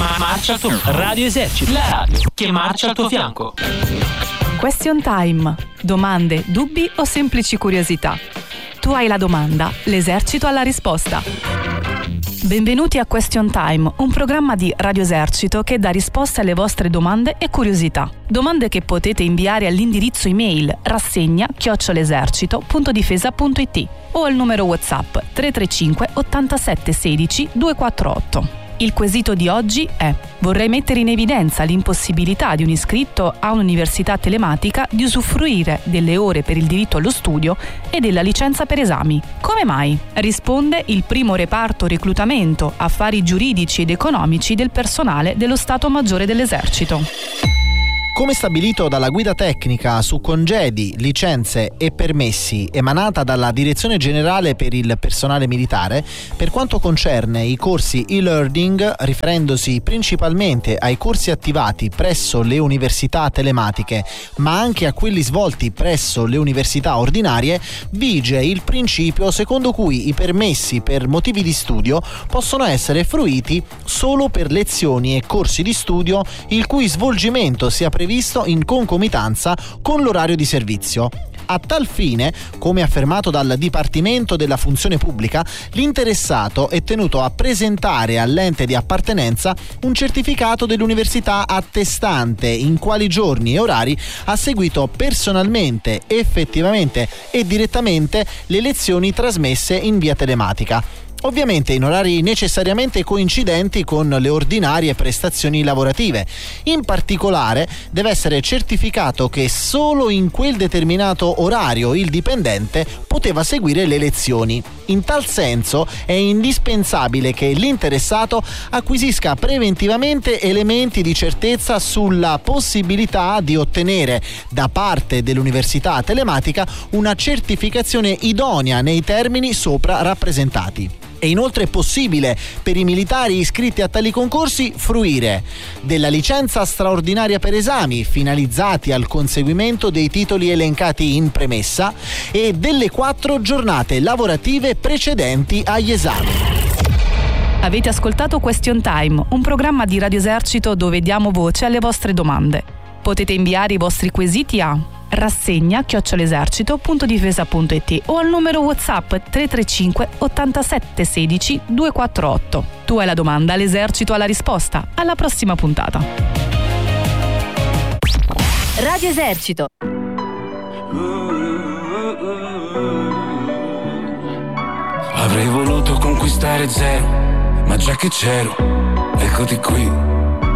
Marcia al tuo Radio Esercito, la radio che marcia al tuo fianco. Question Time. Domande, dubbi o semplici curiosità? Tu hai la domanda, l'esercito ha la risposta. Benvenuti a Question Time, un programma di Radio Esercito che dà risposte alle vostre domande e curiosità. Domande che potete inviare all'indirizzo email rassegna@esercito.difesa.it o al numero WhatsApp 335 87 16 248. Il quesito di oggi è: vorrei mettere in evidenza l'impossibilità di un iscritto a un'università telematica di usufruire delle ore per il diritto allo studio e della licenza per esami. Come mai? Risponde il primo reparto reclutamento, affari giuridici ed economici del personale dello Stato Maggiore dell'Esercito. Come stabilito dalla guida tecnica su congedi, licenze e permessi emanata dalla Direzione Generale per il Personale Militare, per quanto concerne i corsi e-learning, riferendosi principalmente ai corsi attivati presso le università telematiche, ma anche a quelli svolti presso le università ordinarie, vige il principio secondo cui i permessi per motivi di studio possono essere fruiti solo per lezioni e corsi di studio il cui svolgimento sia previsto in concomitanza con l'orario di servizio. A tal fine, come affermato dal Dipartimento della Funzione Pubblica, l'interessato è tenuto a presentare all'ente di appartenenza un certificato dell'università attestante in quali giorni e orari ha seguito personalmente, effettivamente e direttamente le lezioni trasmesse in via telematica. Ovviamente in orari necessariamente coincidenti con le ordinarie prestazioni lavorative. In particolare deve essere certificato che solo in quel determinato orario il dipendente poteva seguire le lezioni. In tal senso è indispensabile che l'interessato acquisisca preventivamente elementi di certezza sulla possibilità di ottenere da parte dell'università telematica una certificazione idonea nei termini sopra rappresentati. È inoltre possibile per i militari iscritti a tali concorsi fruire della licenza straordinaria per esami finalizzati al conseguimento dei titoli elencati in premessa e delle 4 giornate lavorative precedenti agli esami. Avete ascoltato Question Time, un programma di Radio Esercito dove diamo voce alle vostre domande. Potete inviare i vostri quesiti a rassegna@esercito.difesa.it o al numero WhatsApp 335 87 16 248. Tu hai la domanda, l'esercito ha la risposta. Alla prossima puntata. Radio Esercito. Avrei voluto conquistare zero, ma già che c'ero, eccoti qui.